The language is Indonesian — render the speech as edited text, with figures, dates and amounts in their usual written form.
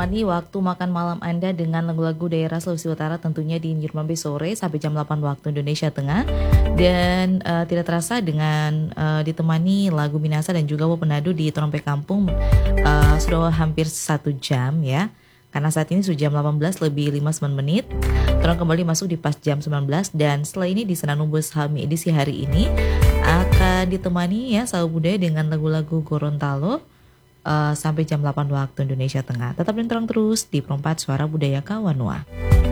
menemani waktu makan malam Anda dengan lagu-lagu daerah Sulawesi Utara tentunya di Nyirmambe sore sampai jam 8 waktu Indonesia Tengah. Dan tidak terasa dengan ditemani lagu Minasa dan juga Wopenadu di Trompe Kampung sudah hampir 1 jam ya. Karena saat ini sudah jam 18 lebih 59 menit. Terus kembali masuk di pas jam 19 dan setelah ini di Senandung Bus Hami edisi hari ini akan ditemani ya Sahabat Budaya dengan lagu-lagu Gorontalo sampai jam 8 waktu Indonesia Tengah. Tetap terus di Perempat Suara Budaya Kawanua.